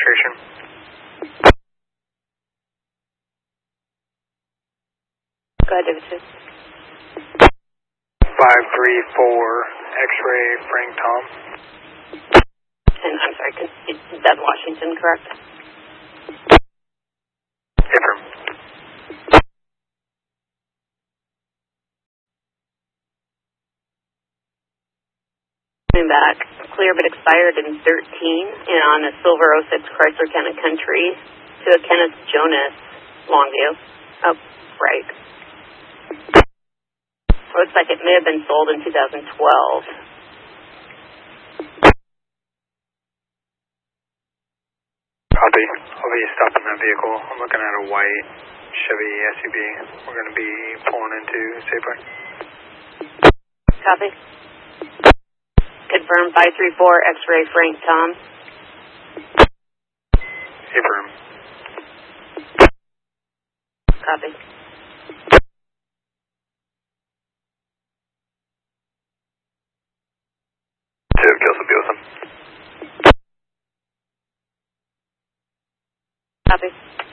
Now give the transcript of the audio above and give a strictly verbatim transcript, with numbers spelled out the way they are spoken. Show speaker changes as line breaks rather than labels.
registration.
Go ahead, David.
five three four X-ray Frank Tom.
And I'm sorry, is that Washington, correct?
Affirm.
Coming back, clear but expired in thirteen, and on a silver oh six Chrysler Cannon Country to a Kenneth Jonas, Longview. Oh, right. Looks like it may have been sold in two thousand twelve.
Copy. I'll be stopping that vehicle. I'm looking at a white Chevy S U V. We're going to be pulling into Safeway.
Copy. Confirm five three four X-ray Frank Tom.
Affirm.
Copy.
Two, Joseph Biosum.
Copy.